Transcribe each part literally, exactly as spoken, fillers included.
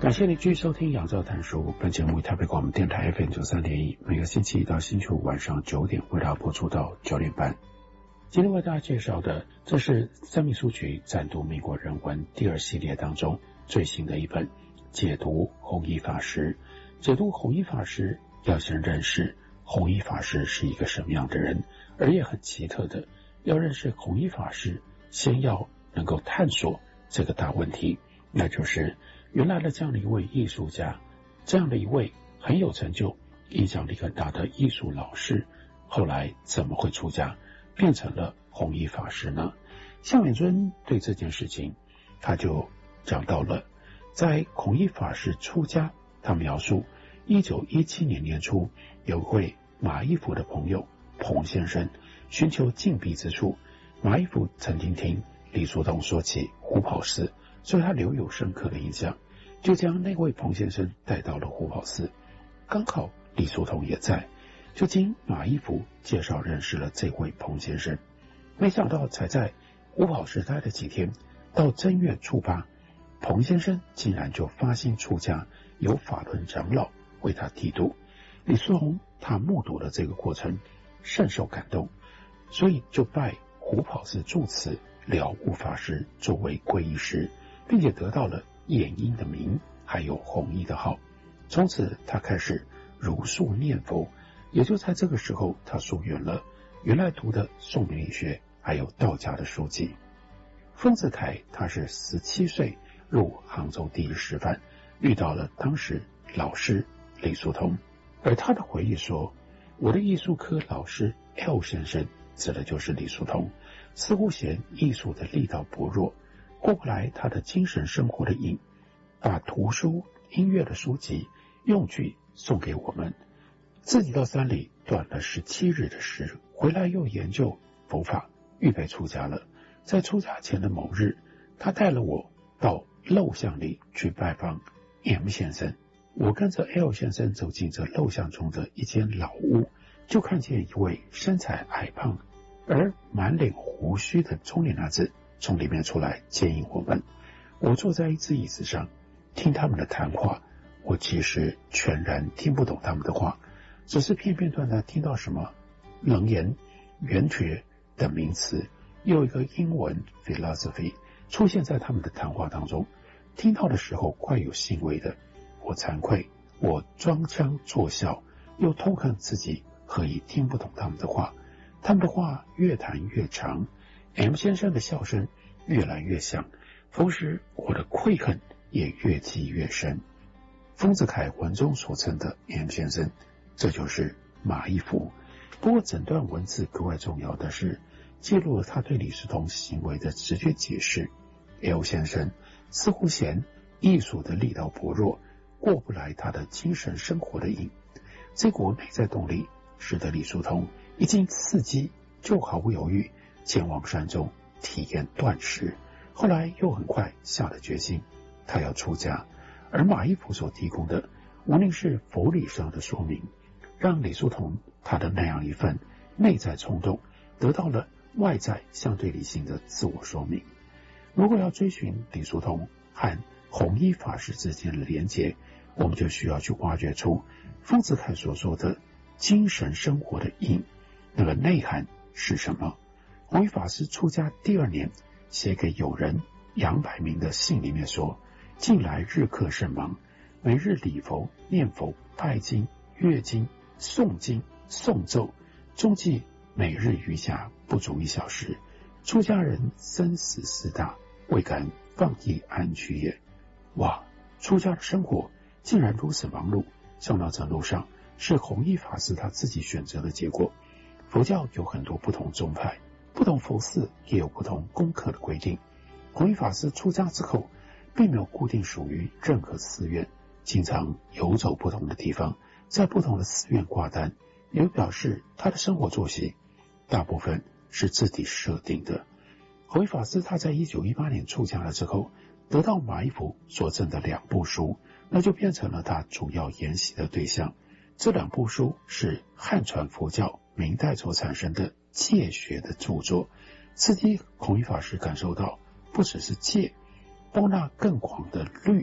感谢你继续收听杨照谈书，本节目为台北广播电台 F M 九三点一，每个星期一到星期五晚上九点为大家播出到九点半。今天为大家介绍的，这是三民书局展读民国人文第二系列当中最新的一本解读弘一法师。解读弘一法师，要先认识弘一法师是一个什么样的人，而也很奇特的，要认识弘一法师，先要能够探索这个大问题，那就是原来的这样的一位艺术家，这样的一位很有成就、影响力很大的艺术老师，后来怎么会出家，变成了弘一法师呢？向远尊对这件事情，他就讲到了，在弘一法师出家，他描述一九一七年年初，有一位马一福的朋友彭先生寻求禁闭之处。马一福曾经听李叔同说起虎跑寺，所以他留有深刻的印象，就将那位彭先生带到了虎跑寺。刚好李叔同也在，就经马一福介绍认识了这位彭先生。没想到才在虎跑寺待了几天，到正月初八，彭先生竟然就发心出家，由法轮长老为他剃度。李叔同他目睹了这个过程，甚受感动，所以就拜虎跑寺住持了悟法师作为皈依师，并且得到了眼音的名，还有弘一的号。从此他开始如数念佛，也就在这个时候，他疏远了原来读的宋明理学还有道家的书籍。丰子恺他是十七岁入杭州第一师范，遇到了当时老师李叔同，而他的回忆说，我的艺术科老师 L 先生指的就是李叔同，似乎嫌艺术的力道薄弱，过不来他的精神生活的瘾，把图书音乐的书籍用具送给我们，自己到山里断了十七日的食，回来又研究佛法，预备出家了。在出家前的某日，他带了我到陋巷里去拜访 M 先生。我跟着 L 先生走进这陋巷中的一间老屋，就看见一位身材矮胖而满脸胡须的中年男子从里面出来接应我们。我坐在一只椅子上听他们的谈话，我其实全然听不懂他们的话，只是片片段段听到什么楞严、圆觉等名词，又一个英文 philosophy 出现在他们的谈话当中。听到的时候快有欣慰的，我惭愧，我装腔作笑，又痛恨自己何以听不懂他们的话。他们的话越谈越长， M 先生的笑声越来越响，同时我的愧恨也越积越深。丰子恺文中所称的 M 先生，这就是马一福。不过整段文字格外重要的是记录了他对李叔同行为的直觉解释。 L 先生似乎嫌艺术的力道薄弱，过不来他的精神生活的瘾，这股内在动力使得李叔同一经刺激就毫不犹豫前往山中体验断食，后来又很快下了决心，他要出家。而马一福所提供的无论是佛理上的说明，让李叔同他的那样一份内在冲动得到了外在相对理性的自我说明。如果要追寻李叔同和弘一法师之间的连结，我们就需要去挖掘出丰子恺所说的精神生活的瘾，那个内涵是什么？弘一法师出家第二年写给友人杨百鸣的信里面说，近来日课甚忙，每日礼佛、念佛、拜经、阅经、诵经、诵咒，终计每日瑜伽不足一小时。出家人生死事大，未敢放逸安居也。哇，出家的生活竟然如此忙碌，上到这路上是弘一法师他自己选择的结果。佛教有很多不同宗派，不同佛寺也有不同功课的规定。弘一法师出家之后并没有固定属于任何寺院，经常游走不同的地方，在不同的寺院挂单，也表示他的生活作息大部分是自己设定的。弘一法师他在一九一八年出家了之后，得到马一福所赠的两部书，那就变成了他主要研习的对象。这两部书是汉传佛教明代所产生的戒学的著作，刺激弘一法师感受到不只是戒，包纳更广的律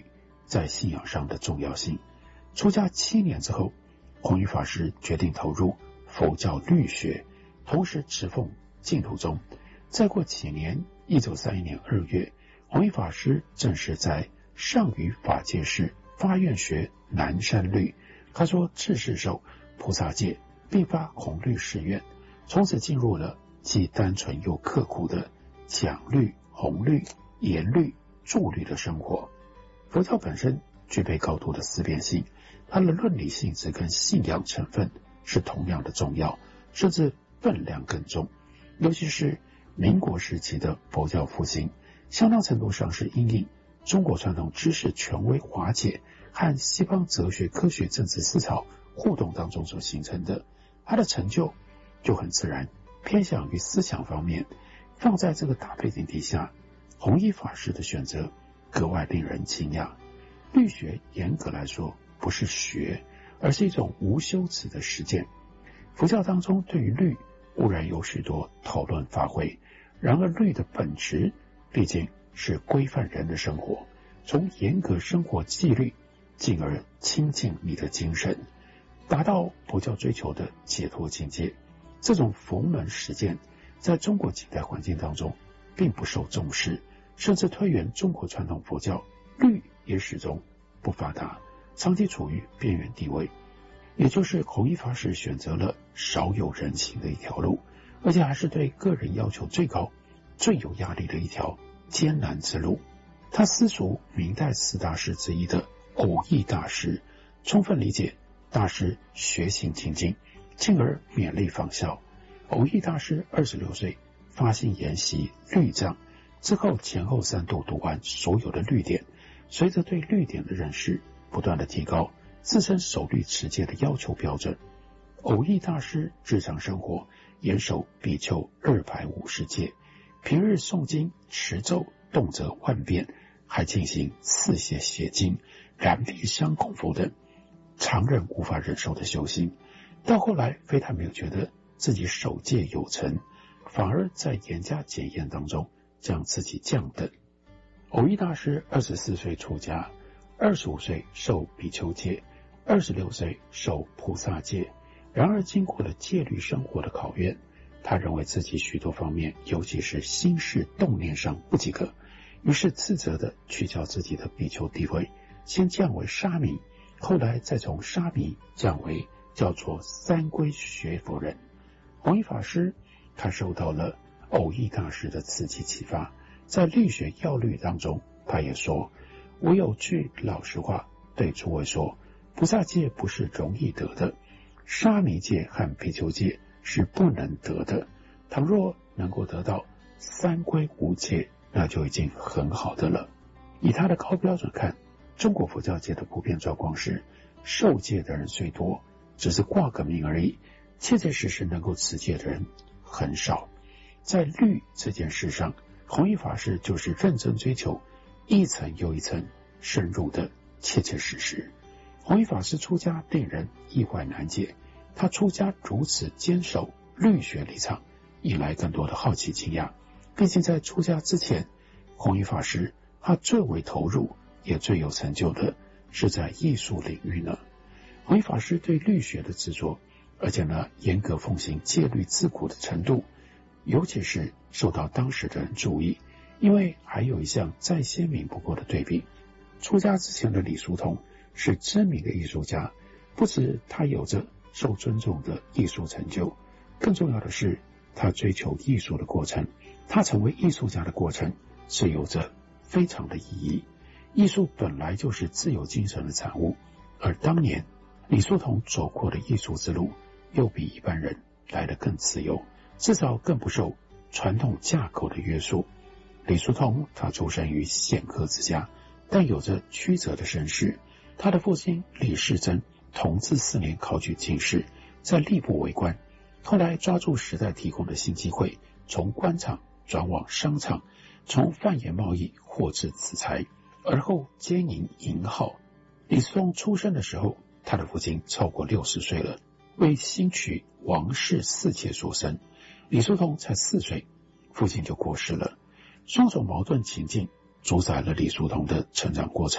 在信仰上的重要性。出家七年之后，弘一法师决定投入佛教律学，同时持奉净土宗。再过几年，一九三一年二月，弘一法师正式在上虞法界寺发愿学南山律。他说智世受菩萨戒，并发弘律誓愿，从此进入了既单纯又刻苦的讲律、弘律、言律、助律的生活。佛教本身具备高度的思辨性，它的论理性质跟信仰成分是同样的重要，甚至分量更重。尤其是民国时期的佛教复兴，相当程度上是因应中国传统知识权威瓦解和西方哲学、科学、政治思潮互动当中所形成的。它的成就就很自然偏向于思想方面。放在这个大背景底下，弘一法师的选择格外令人惊讶。律学严格来说不是学，而是一种无羞耻的实践。佛教当中对于律固然有许多讨论发挥，然而律的本质毕竟是规范人的生活，从严格生活纪律，进而亲近你的精神，达到佛教追求的解脱境界。这种佛门实践在中国近代环境当中并不受重视，甚至推远中国传统佛教，律也始终不发达，长期处于边缘地位。也就是弘一法师选择了少有人情的一条路，而且还是对个人要求最高、最有压力的一条艰难之路。他私塾明代四大师之一的偶益大师，充分理解大师学行精进，进而勉励仿效。偶益大师二十六岁发心研习律藏，之后前后三度读完所有的律典，随着对律典的认识不断的提高，自身守律持戒的要求标准。偶益大师日常生活严守比丘二百五十戒，平日诵经持咒动辄万遍，还进行刺血写经、燃壁香供佛等常人无法忍受的修行。到后来非但没有觉得自己守戒有成，反而在严加检验当中将自己降等。偶益大师二十四岁出家，二十五岁受比丘戒，二十六岁受菩萨戒。然而经过了戒律生活的考验，他认为自己许多方面，尤其是心事动念上不及格，于是自责地取消自己的比丘地位，先降为沙弥，后来再从沙弥降为叫做三归学佛人。弘一法师他受到了偶益大师的刺激启发，在律学要律当中，他也说：我有句老实话对诸位说，菩萨戒不是容易得的，沙弥戒和比丘戒是不能得的。倘若能够得到三归无戒，那就已经很好的了。以他的高标准看，中国佛教界的普遍状况是，受戒的人虽多，只是挂个名而已，切切实实能够持戒的人很少。在律这件事上，弘一法师就是认真追求一层又一层深入的切切实实。弘一法师出家令人意外难解，他出家如此坚守律学立场，引来更多的好奇惊讶。毕竟在出家之前，弘一法师他最为投入也最有成就的是在艺术领域呢。弘一法师对律学的执着，而且呢严格奉行戒律自古的程度，尤其是受到当时的人注意。因为还有一项再鲜明不过的对比，出家之前的李叔同是知名的艺术家，不止他有着受尊重的艺术成就，更重要的是他追求艺术的过程，他成为艺术家的过程是有着非常的意义。艺术本来就是自由精神的产物，而当年李叔同走过的艺术之路又比一般人来得更自由，至少更不受传统架构的约束。李叔同他出生于显赫之家，但有着曲折的身世。他的父亲李世珍同治四年考取进士，在吏部为官，后来抓住时代提供的新机会，从官场转往商场，从贩盐贸易获致此才，而后兼营银号。李叔同出生的时候，他的父亲超过六十岁了，为新娶王氏四妾所生。李叔同才四岁，父亲就过世了。双重矛盾情境主宰了李叔同的成长过程。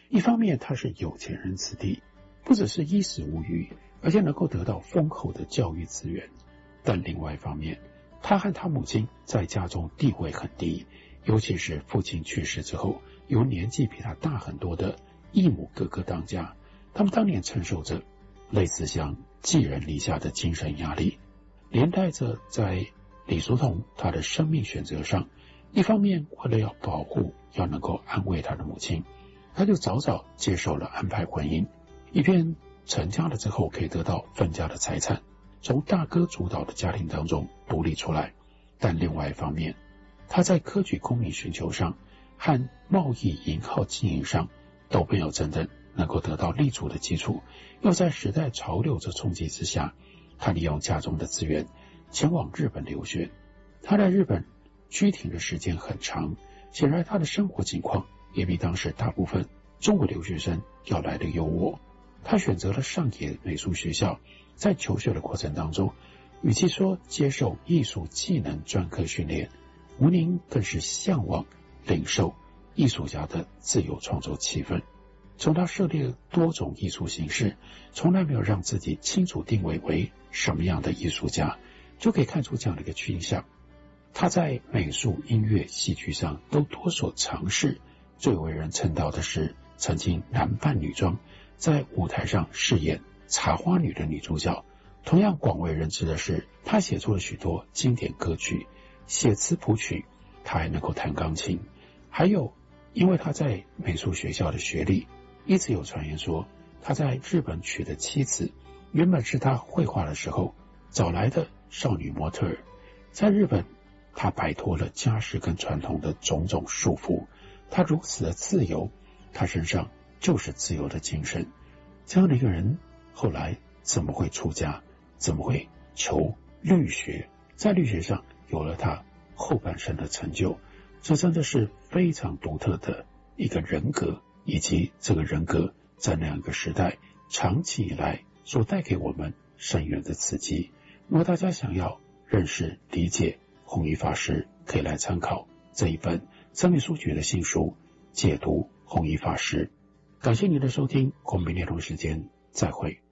一方面他是有钱人子弟，不只是衣食无虞，而且能够得到丰厚的教育资源，但另外一方面，他和他母亲在家中地位很低，尤其是父亲去世之后，由年纪比他大很多的异母哥哥当家，他们当年承受着类似像寄人篱下的精神压力，连带着在李叔同他的生命选择上，一方面为了要保护，要能够安慰他的母亲，他就早早接受了安排婚姻，以便成家了之后可以得到分家的财产，从大哥主导的家庭当中独立出来。但另外一方面，他在科举功名寻求上和贸易银号经营上都没有真正能够得到立足的基础，又在时代潮流的冲击之下，他利用家中的资源前往日本留学。他在日本居停的时间很长，显然他的生活情况也比当时大部分中国留学生要来的优渥。他选择了上野美术学校，在求学的过程当中，与其说接受艺术技能专科训练，吴宁更是向往领受艺术家的自由创作气氛。从他涉猎多种艺术形式，从来没有让自己清楚定位为什么样的艺术家，就可以看出这样的一个倾向。他在美术、音乐、戏剧上都多所尝试，最为人称道的是曾经男扮女装，在舞台上饰演茶花女的女主角。同样广为人知的是，他写出了许多经典歌曲，写词谱曲，他还能够弹钢琴。还有，因为他在美术学校的学历，一直有传言说他在日本娶的妻子原本是他绘画的时候找来的少女模特儿。在日本，他摆脱了家世跟传统的种种束缚，他如此的自由，他身上就是自由的精神。这样的一个人，后来怎么会出家，怎么会求律学，在律学上有了他后半生的成就。这真的是非常独特的一个人格，以及这个人格在那样一个时代长期以来所带给我们深远的刺激。如果大家想要认识理解弘一法师，可以来参考这一本三民书局的新书《解读弘一法师》。感谢您的收听，我们明天同时间再会。